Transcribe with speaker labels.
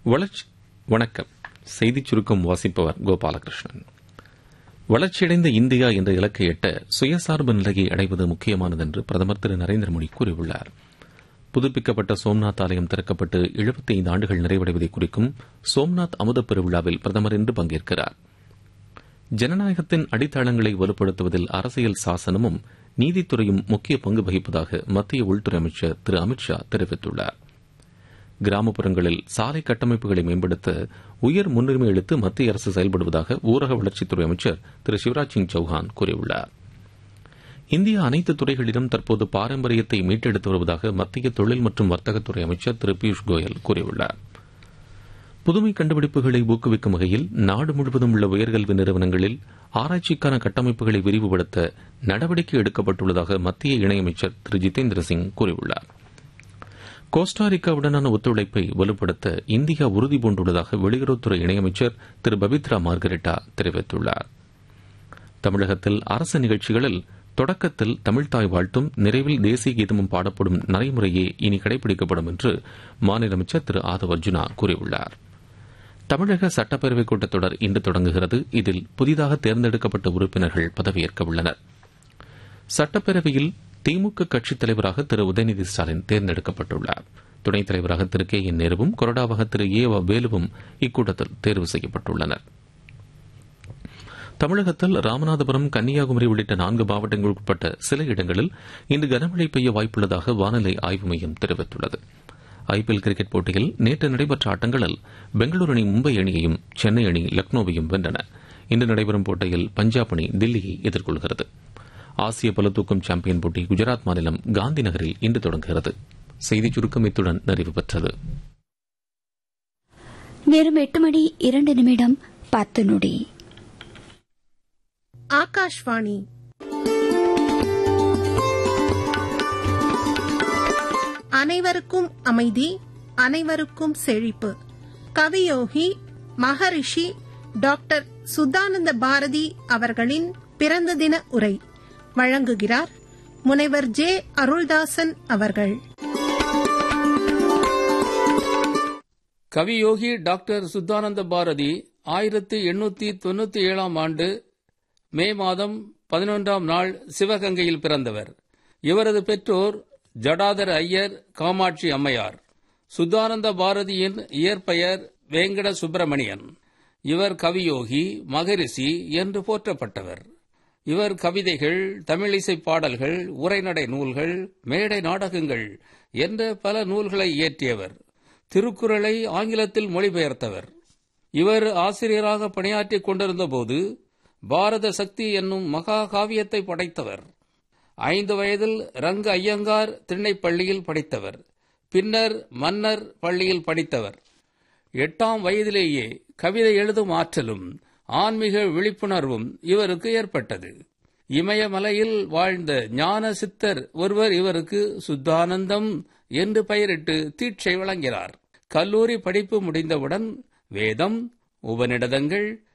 Speaker 1: வணக்கம். செய்திச் சுருக்கம் வாசிப்பவர் கோபாலகிருஷ்ணன். வளர்ச்சியடைந்த இந்தியா என்ற இலக்கை எட்ட சுயசார்பு நிலையை அடைவது முக்கியமானது என்று பிரதமர் திரு நரேந்திர மோடி கூறியுள்ளார். புதுப்பிக்கப்பட்ட சோம்நாத் ஆலயம் திறக்கப்பட்டு 75 ஆண்டுகள் நிறைவடைவதை குறிக்கும் சோம்நாத் அமுதப் பெருவிழாவில் பிரதமர் இன்று பங்கேற்கிறார். ஜனநாயகத்தின் அடித்தளங்களை வலுப்படுத்துவதில் அரசியல் சாசனமும் நீதித்துறையும் முக்கிய பங்கு வகிப்பதாக மத்திய உள்துறை அமைச்சர் திரு அமித் ஷா தெரிவித்துள்ளார். கிராமப்புறங்களில் சாலை கட்டமைப்புகளை மேம்படுத்த உயர் முன்னுரிமை அளித்து மத்திய அரசு செயல்படுவதாக ஊரக வளர்ச்சித்துறை அமைச்சர் திரு சிவராஜ் சிங் சௌஹான் கூறியுள்ளார். இந்தியா அனைத்து துறைகளிலும் தற்போது பாரம்பரியத்தை மீட்டெடுத்து வருவதாக மத்திய தொழில் மற்றும் வர்த்தகத்துறை அமைச்சர் திரு பியூஷ் கோயல் கூறியுள்ளார். புதுமை கண்டுபிடிப்புகளை ஊக்குவிக்கும் வகையில் நாடு முழுவதும் உள்ள உயர்கல்வி நிறுவனங்களில் ஆராய்ச்சிக்கான கட்டமைப்புகளை விரிவுபடுத்த நடவடிக்கை எடுக்கப்பட்டுள்ளதாக மத்திய இணையமைச்சர் திரு ஜிதேந்திர சிங் கூறியுள்ளார். கோஸ்டாரிக்காவுடனான ஒத்துழைப்பை வலுப்படுத்த இந்தியா உறுதிபூண்டுள்ளதாக வெளியுறவுத்துறை இணையமைச்சர் திரு பபித்ரா மார்கரெட்டா தெரிவித்துள்ளார். தமிழகத்தில் அரசு நிகழ்ச்சிகளில் தொடக்கத்தில் தமிழ்தாய் வாழ்த்தும் நிறைவில் தேசிய கீதமும் பாடப்படும் நடைமுறையே இனி கடைபிடிக்கப்படும் என்று மாநில அமைச்சர் திரு ஆதவ் அர்ஜுனா கூறியுள்ளார். தமிழக சட்டப்பேரவைக் கூட்டத்தொடர் இன்று தொடங்குகிறது. இதில் புதிதாக தேர்ந்தெடுக்கப்பட்ட உறுப்பினர்கள் பதவியேற்க உள்ளனர். சட்டப்பேரவையில் திமுக கட்சித் தலைவராக திரு உதயநிதி ஸ்டாலின் தேர்ந்தெடுக்கப்பட்டுள்ளார். துணைத் தலைவராக திரு கே என் நேருவும் கொறடாவாக திரு ஏ வ வேலுவும் இக்கூட்டத்தில் தேர்வு செய்யப்பட்டுள்ளனர். தமிழகத்தில் ராமநாதபுரம், கன்னியாகுமரி உள்ளிட்ட 4 மாவட்டங்களுக்குட்பட்ட சில இடங்களில் இன்று கனமழை பெய்ய வாய்ப்புள்ளதாக வானிலை ஆய்வு மையம் தெரிவித்துள்ளது. ஐபிஎல் கிரிக்கெட் போட்டியில் நேற்று நடைபெற்ற ஆட்டங்களில் பெங்களூரு அணி மும்பை அணியையும், சென்னை அணி லக்னோவையும் வென்றன. இன்று நடைபெறும் போட்டியில் பஞ்சாப் அணி தில்லியை எதிர்கொள்கிறது. ஆசிய பளுதூக்கும் சாம்பியன் போட்டி குஜராத் மாநிலம் காந்தி நகரில் இன்று தொடங்குகிறது. செய்திச் சுருக்கம் இத்துடன் நிறைவு பெற்றது.
Speaker 2: நேரம் 8:02
Speaker 3: ஆகாஷ்வாணி அனைவருக்கும் அமைதி, அனைவருக்கும் செழிப்பு. கவியோகி மகரிஷி டாக்டர் சுத்தானந்த பாரதி அவர்களின் பிறந்த தின உரை வழங்குகிறார் முனைவர் ஜே அருள்தாசன் அவர்கள்.
Speaker 4: கவியோகி டாக்டர் சுத்தானந்த பாரதி 1897 ஆண்டு மே மாதம் 11ஆம் நாள் சிவகங்கையில் பிறந்தவர். இவரது பெற்றோர் ஜடாதர ஐயர், காமாட்சி அம்மையார். சுத்தானந்த பாரதியின் இயற்பெயர் வேங்கட சுப்பிரமணியன். இவர் கவியோகி, மகரிஷி என்று போற்றப்பட்டவர். இவர் கவிதைகள், தமிழிசை பாடல்கள், உரைநடை நூல்கள், மேடை நாடகங்கள் என்ற பல நூல்களை இயற்றியவர். திருக்குறளை ஆங்கிலத்தில் மொழிபெயர்த்தவர். இவர் ஆசிரியராக பணியாற்றிக் கொண்டிருந்தபோது பாரத சக்தி என்னும் மகா காவியத்தை படைத்தவர். 5 வயதில் ரங்க ஐயங்கார் திண்ணைப்பள்ளியில் படித்தவர். பின்னர் மன்னர் பள்ளியில் படித்தவர். 8ஆம் வயதிலேயே கவிதை எழுதும் ஆற்றலும் ஆன்மீக விழிப்புணர்வும் இவருக்கு ஏற்பட்டது. இமயமலையில் வாழ்ந்த ஞான சித்தர் ஒருவர் இவருக்கு சுத்தானந்தம் என்று பெயரிட்டு தீட்சை வழங்கினார். கல்லூரி படிப்பு முடிந்தவுடன் வேதம், உபநிடதங்கள்,